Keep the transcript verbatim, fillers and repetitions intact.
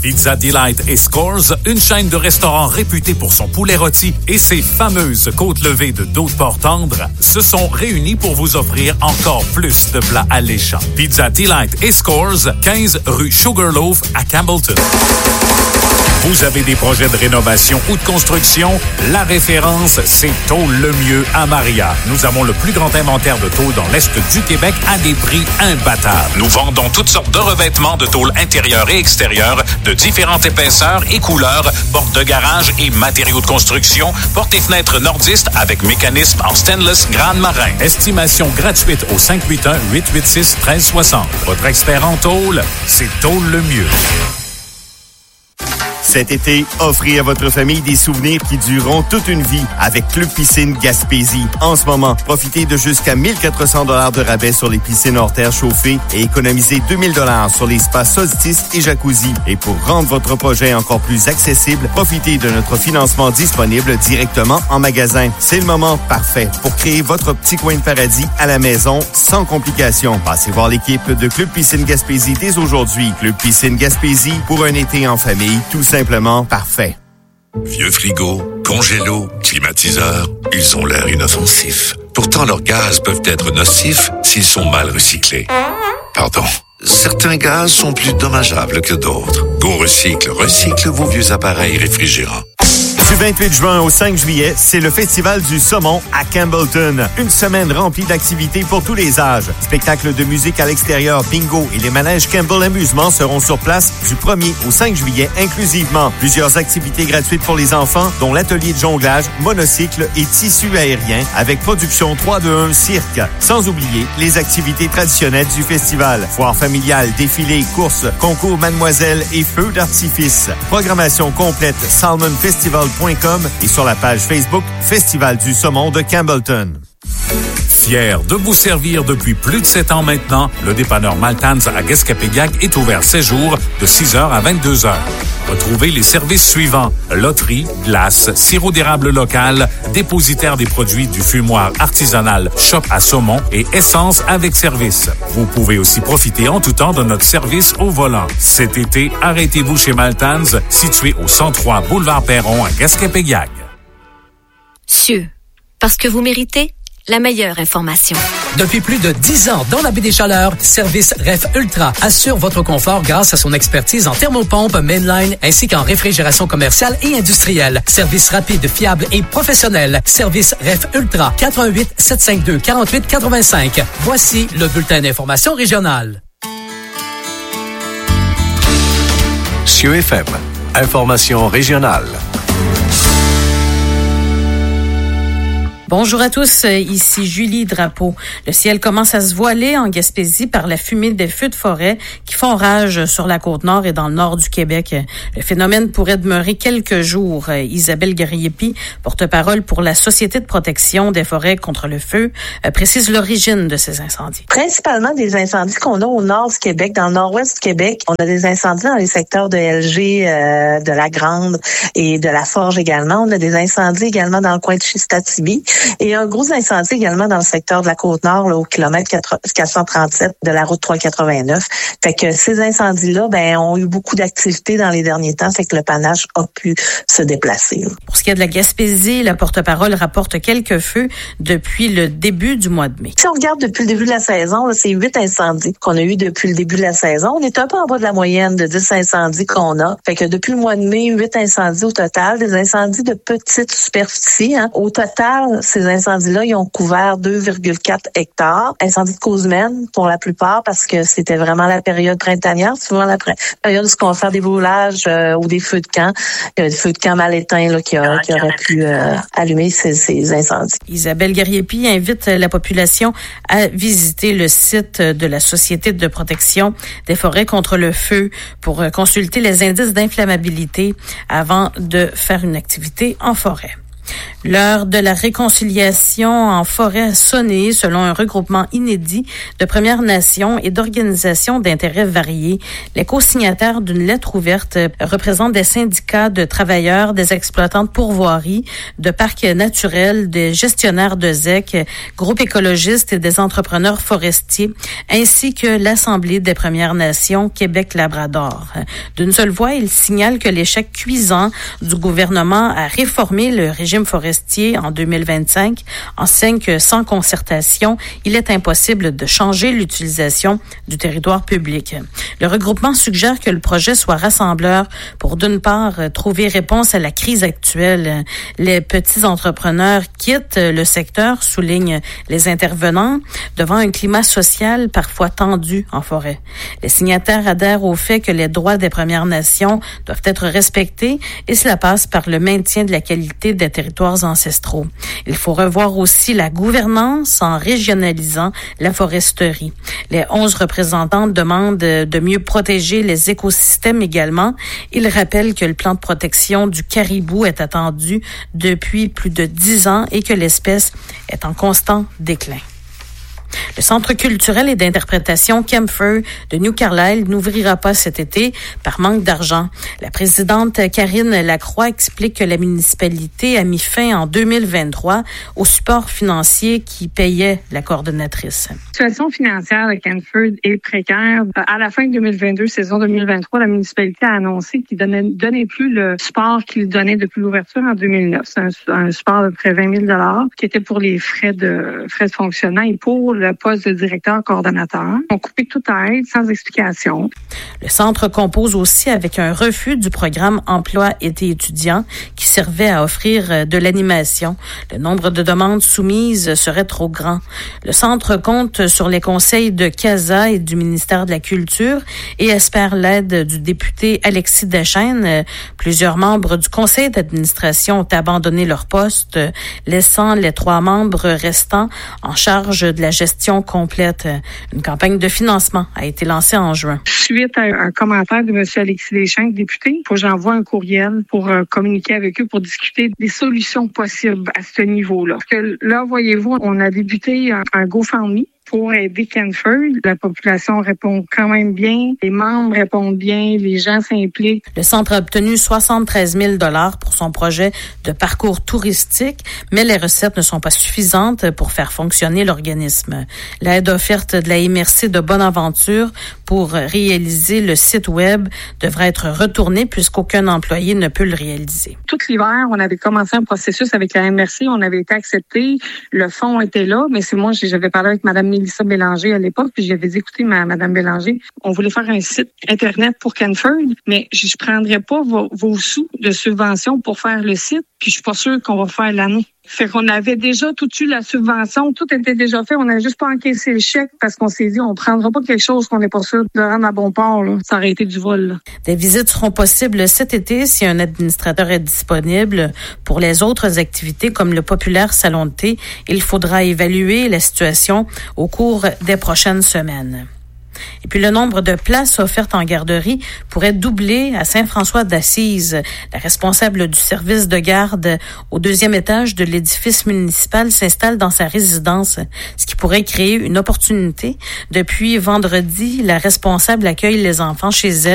Pizza Delight et Scores, une chaîne de restaurants réputée pour son poulet rôti et ses fameuses côtes levées de dos de porc tendre, se sont réunis pour vous offrir encore plus de plats alléchants. Pizza Delight et Scores, quinze rue Sugarloaf à Campbellton. Vous avez des projets de rénovation ou de construction? La référence, c'est Tôle Le Mieux à Maria. Nous avons le plus grand inventaire de tôle dans l'Est du Québec à des prix imbattables. Nous vendons toutes sortes de revêtements de tôle intérieure et extérieure de différentes épaisseurs et couleurs, portes de garage et matériaux de construction, portes et fenêtres nordistes avec mécanisme en stainless grande marin. Estimation gratuite au cinq huit un, huit huit six, un trois six zéro. Votre expert en tôle, c'est Tôle Le Mieux. Cet été, offrez à votre famille des souvenirs qui dureront toute une vie avec Club Piscine Gaspésie. En ce moment, profitez de jusqu'à mille quatre cents dollars de rabais sur les piscines hors terre chauffées et économisez deux mille dollars sur les spas Solstice et Jacuzzi. Et pour rendre votre projet encore plus accessible, profitez de notre financement disponible directement en magasin. C'est le moment parfait pour créer votre petit coin de paradis à la maison sans complications. Passez voir l'équipe de Club Piscine Gaspésie dès aujourd'hui. Club Piscine Gaspésie pour un été en famille, tout simplement. Simplement parfait. Vieux frigo, congélo, climatiseur, ils ont l'air inoffensifs. Pourtant, leurs gaz peuvent être nocifs s'ils sont mal recyclés. Pardon. Certains gaz sont plus dommageables que d'autres. Go Recycle recycle vos vieux appareils réfrigérants. Du vingt-huit juin au cinq juillet, c'est le Festival du Saumon à Campbellton. Une semaine remplie d'activités pour tous les âges. Spectacles de musique à l'extérieur, bingo et les manèges Campbell Amusement seront sur place du premier au cinq juillet inclusivement. Plusieurs activités gratuites pour les enfants, dont l'atelier de jonglage, monocycle et tissu aérien avec production trois deux un cirque. Sans oublier les activités traditionnelles du festival. Foire familiale, défilé, courses, concours mademoiselle et feux d'artifice. Programmation complète salmon festival point com et sur la page Facebook Festival du Saumon de Campbellton. Fier de vous servir depuis plus de sept ans maintenant, le dépanneur Maltans à Guescapédiac est ouvert sept jours de six heures à vingt-deux heures. Retrouvez les services suivants: loterie, glace, sirop d'érable local, dépositaire des produits du fumoir artisanal Shop à saumon et essence avec service. Vous pouvez aussi profiter en tout temps de notre service au volant. Cet été, arrêtez-vous chez Maltans, situé au cent trois boulevard Perron à Guescapédiac. Cieux, parce que vous méritez la meilleure information. Depuis plus de dix ans dans la baie des Chaleurs, Service Ref Ultra assure votre confort grâce à son expertise en thermopompe, mainline ainsi qu'en réfrigération commerciale et industrielle. Service rapide, fiable et professionnel. Service Ref Ultra, quatre un huit, sept cinq deux, quatre huit quatre cinq. Voici le bulletin d'information régionale. Cieux F M, information régionale. Bonjour à tous, ici Julie Drapeau. Le ciel commence à se voiler en Gaspésie par la fumée des feux de forêt qui font rage sur la Côte-Nord et dans le nord du Québec. Le phénomène pourrait demeurer quelques jours. Isabelle Gariepi, porte-parole pour la Société de protection des forêts contre le feu, précise l'origine de ces incendies. Principalement des incendies qu'on a au nord du Québec. Dans le nord-ouest du Québec, on a des incendies dans les secteurs de L G, euh, de la Grande et de la Forge également. On a des incendies également dans le coin de Chistatibi. Et un gros incendie également dans le secteur de la Côte-Nord, là, au kilomètre quatre cent trente-sept de la route trois cent quatre-vingt-neuf. Fait que ces incendies-là, ben, ont eu beaucoup d'activités dans les derniers temps, fait que le panache a pu se déplacer. Pour ce qui est de la Gaspésie, la porte-parole rapporte quelques feux depuis le début du mois de mai. Si on regarde depuis le début de la saison, là, c'est huit incendies qu'on a eu depuis le début de la saison. On est un peu en bas de la moyenne de dix incendies qu'on a. Fait que depuis le mois de mai, huit incendies au total, des incendies de petite superficie. Hein. Au total, ces incendies-là, ils ont couvert deux virgule quatre hectares. Incendies de cause humaine pour la plupart parce que c'était vraiment la période printanière, souvent la pr- période où on fait des brûlages euh, ou des feux de camp. Il y a des feux de camp mal éteints là, qui, a, qui auraient pu euh, allumer ces, ces incendies. Isabelle Gariepi invite la population à visiter le site de la Société de protection des forêts contre le feu pour consulter les indices d'inflammabilité avant de faire une activité en forêt. L'heure de la réconciliation en forêt a sonné selon un regroupement inédit de Premières Nations et d'organisations d'intérêts variés. Les co-signataires d'une lettre ouverte représentent des syndicats de travailleurs, des exploitants de pourvoiries, de parcs naturels, des gestionnaires de Z E C, groupes écologistes et des entrepreneurs forestiers, ainsi que l'Assemblée des Premières Nations Québec-Labrador. D'une seule voix, ils signalent que l'échec cuisant du gouvernement à réformer le régime forestier en deux mille vingt-cinq enseigne que sans concertation, il est impossible de changer l'utilisation du territoire public. Le regroupement suggère que le projet soit rassembleur pour, d'une part, trouver réponse à la crise actuelle. Les petits entrepreneurs quittent le secteur, soulignent les intervenants, devant un climat social parfois tendu en forêt. Les signataires adhèrent au fait que les droits des Premières Nations doivent être respectés et cela passe par le maintien de la qualité des territoires ancestraux. Il faut revoir aussi la gouvernance en régionalisant la foresterie. Les onze représentants demandent de mieux protéger les écosystèmes également. Ils rappellent que le plan de protection du caribou est attendu depuis plus de dix ans et que l'espèce est en constant déclin. Le Centre culturel et d'interprétation Kempfer de New Carlisle n'ouvrira pas cet été par manque d'argent. La présidente Karine Lacroix explique que la municipalité a mis fin en deux mille vingt-trois au support financier qui payait la coordonnatrice. La situation financière de Kempfer est précaire. À la fin de deux mille vingt-deux, saison deux mille vingt-trois, la municipalité a annoncé qu'il donnait, donnait plus le support qu'il donnait depuis l'ouverture en deux mille neuf. C'est un, un support de près de vingt mille dollars qui était pour les frais de, frais de fonctionnement et pour le poste de directeur coordonnateur. On coupé toute aide sans explication. Le centre compose aussi avec un refus du programme Emploi été étudiant qui servait à offrir de l'animation. Le nombre de demandes soumises serait trop grand. Le centre compte sur les conseils de CASA et du ministère de la Culture et espère l'aide du député Alexis Deschênes. Plusieurs membres du conseil d'administration ont abandonné leur poste, laissant les trois membres restants en charge de la gestion complète. Une campagne de financement a été lancée en juin. Suite à un commentaire de M. Alexis Deschênes, député, il faut que j'envoie un courriel pour euh, communiquer avec eux pour discuter des solutions possibles à ce niveau-là. Parce que là, voyez-vous, on a débuté un, un GoFundMe pour aider Kempfer. La population répond quand même bien, les membres répondent bien, les gens s'impliquent. Le centre a obtenu soixante-treize mille dollars pour son projet de parcours touristique, mais les recettes ne sont pas suffisantes pour faire fonctionner l'organisme. L'aide offerte de la M R C de Bonaventure pour réaliser le site web devrait être retournée puisqu'aucun employé ne peut le réaliser. Tout l'hiver, on avait commencé un processus avec la M R C, on avait été accepté, le fonds était là, mais c'est moi, j'avais parlé avec Mme Mélissa Bélanger à l'époque, puis j'avais dit, écoutez, ma, Mme Bélanger, on voulait faire un site Internet pour Kempfer, mais je ne prendrais pas vos, vos sous de subvention pour faire le site, puis je suis pas sûre qu'on va faire l'année. Fait qu'on avait déjà tout eu la subvention, tout était déjà fait, on n'a juste pas encaissé le chèque parce qu'on s'est dit, on prendra pas quelque chose qu'on n'est pas sûr de rendre à bon port, là. Ça aurait été du vol, là. Des visites seront possibles cet été si un administrateur est disponible. Pour les autres activités comme le populaire salon de thé, il faudra évaluer la situation au cours des prochaines semaines. Et puis le nombre de places offertes en garderie pourrait doubler à Saint-François d'Assise. La responsable du service de garde au deuxième étage de l'édifice municipal s'installe dans sa résidence, ce qui pourrait créer une opportunité. Depuis vendredi, la responsable accueille les enfants chez elle